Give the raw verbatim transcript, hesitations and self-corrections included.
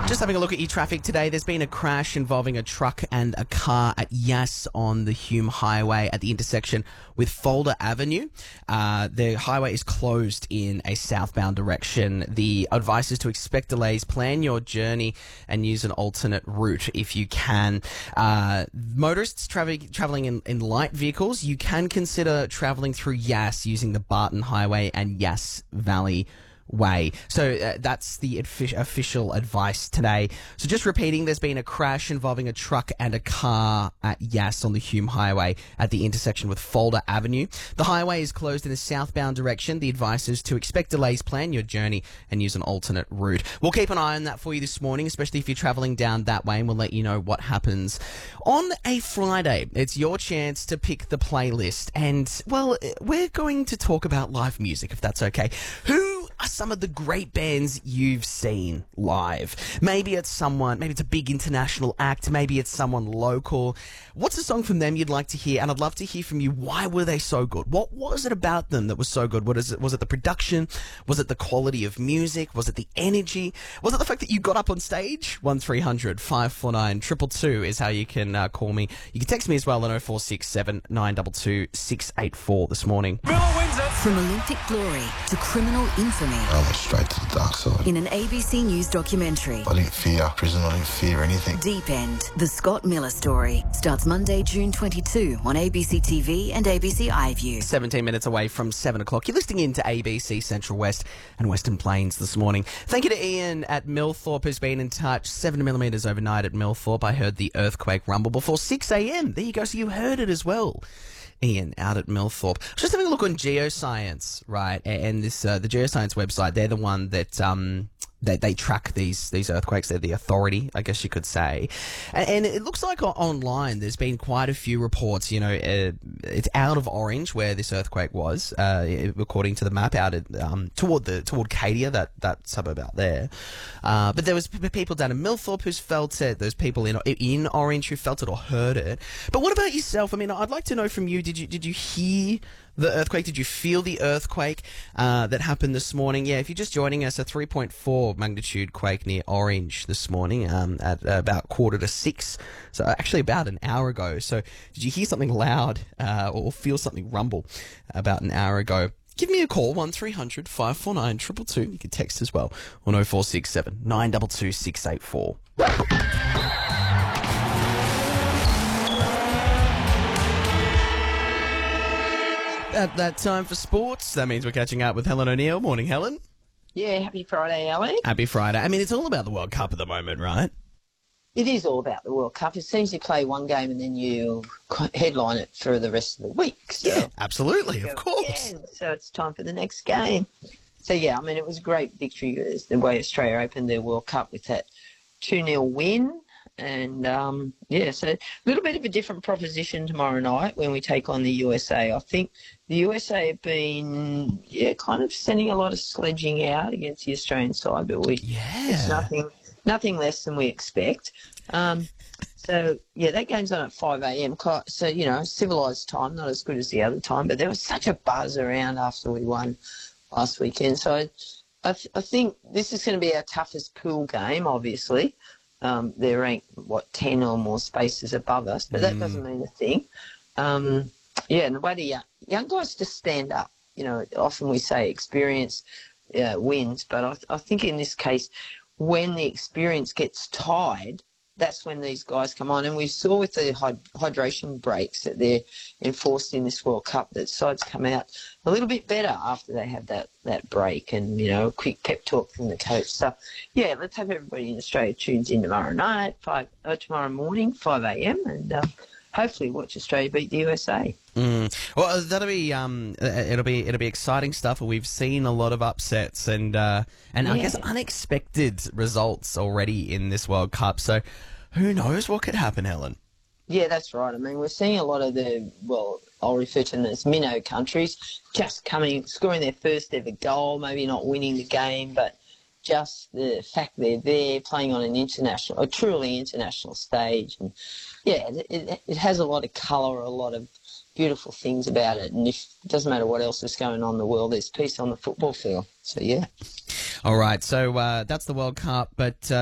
Just having a look at your traffic today. There's been a crash involving a truck and a car at Yass on the Hume Highway at the intersection with Folder Avenue. Uh, the highway is closed in a southbound direction. The advice is to expect delays, plan your journey and use an alternate route if you can. Uh, motorists tra- travelling in, in light vehicles, you can consider travelling through Yass using the Barton Highway and Yass Valley Way. So uh, that's the offi- official advice today. So just repeating, there's been a crash involving a truck and a car at Yass on the Hume Highway at the intersection with Folder Avenue. The highway is closed in a southbound direction. The advice is to expect delays, plan your journey and use an alternate route. We'll keep an eye on that for you this morning, especially if you're travelling down that way, and we'll let you know what happens. On a Friday, it's your chance to pick the playlist, and, well, we're going to talk about live music, if that's okay. Who are some of the great bands you've seen live? Maybe it's someone, maybe it's a big international act, maybe it's someone local. What's a song from them you'd like to hear? And I'd love to hear from you. Why were they so good? What was it about them that was so good? What is it? Was it the production? Was it the quality of music? Was it the energy? Was it the fact that you got up on stage? one three hundred five four nine two two two is how you can uh, call me. You can text me as well on oh four six seven nine two two six eight four this morning. From Olympic glory to criminal infamy. I went straight to the dark side. In an A B C News documentary. I didn't fear prison, I didn't fear anything. Deep End, the Scott Miller story, starts Monday, June twenty-second on A B C T V and A B C iView. seventeen minutes away from seven o'clock. You're listening in to A B C Central West and Western Plains this morning. Thank you to Ian at Millthorpe who's been in touch. Seven millimetres overnight at Millthorpe. I heard the earthquake rumble before six a.m. There you go. So you heard it as well. Ian out at Millthorpe. Just having a look on Geoscience, right? And this uh, the Geoscience website, they're the one that um they, they track these these earthquakes. They're the authority, I guess you could say. And, and it looks like online there's been quite a few reports. You know, uh, it's out of Orange where this earthquake was, uh, according to the map, out at, um, toward the toward Cadia, that that suburb out there. Uh, but there was p- people down in Millthorpe who's felt it. There's people in in Orange who felt it or heard it. But what about yourself? I mean, I'd like to know from you. Did you did you hear the earthquake? Did you feel the earthquake uh, that happened this morning? Yeah, if you're just joining us, a three point four magnitude quake near Orange this morning um, at uh, about quarter to six. So actually about an hour ago. So did you hear something loud uh, or feel something rumble about an hour ago? Give me a call, one three hundred five four nine two two two. You can text as well on oh four six seven nine two two six eight four. At that time for sports, that means we're catching up with Helen O'Neill. Morning, Helen. Yeah, happy Friday, Ali. Happy Friday. I mean, it's all about the World Cup at the moment, right? It is all about the World Cup. It seems you play one game and then you headline it for the rest of the week. So. Yeah, absolutely, of course. Yeah, so it's time for the next game. So, yeah, I mean, it was a great victory the way Australia opened their World Cup with that two nil win. And, um, yeah, so a little bit of a different proposition tomorrow night when we take on the U S A. I think the U S A have been, yeah, kind of sending a lot of sledging out against the Australian side, but we Yeah. it's nothing nothing less than we expect. Um, so, yeah, that game's on at five a.m. So, you know, civilised time, not as good as the other time, but there was such a buzz around after we won last weekend. So I, I, th- I think this is going to be our toughest pool game, obviously. Um, they're ranked, what, ten or more spaces above us, but that mm. doesn't mean a thing. Um, yeah, and the way the young, young guys just stand up. You know, often we say experience uh, wins, but I, I think in this case, when the experience gets tied, that's when these guys come on. And we saw with the hyd- hydration breaks that they're enforced in this World Cup that sides come out a little bit better after they have that, that break and, you know, a quick pep talk from the coach. So, yeah, let's have everybody in Australia tunes in tomorrow night, five, uh, tomorrow morning, five a.m. and uh, hopefully watch Australia beat the U S A. Mm. Well, that'll be um, it'll be it'll be exciting stuff. We've seen a lot of upsets and uh, and yeah. I guess unexpected results already in this World Cup. So, who knows what could happen, Helen? Yeah, that's right. I mean, we're seeing a lot of the, well, I'll refer to them as minnow countries, just coming, scoring their first ever goal, maybe not winning the game, but just the fact they're there playing on an international, a truly international stage. And yeah, it, it, it has a lot of colour, a lot of beautiful things about it. And if, it doesn't matter what else is going on in the world, there's peace on the football field. So, yeah. All right, so uh, that's the World Cup, but... Uh